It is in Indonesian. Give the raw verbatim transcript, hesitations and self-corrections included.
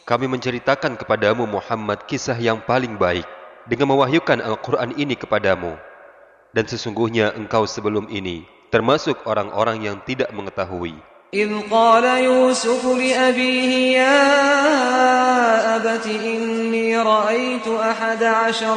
kami menceritakan kepadamu Muhammad kisah yang paling baik dengan mewahyukan Al-Quran ini kepadamu. Dan sesungguhnya engkau sebelum ini termasuk orang-orang yang tidak mengetahui. إذ قال يوسف لأبيه يا أبت إني رأيت أحد عشر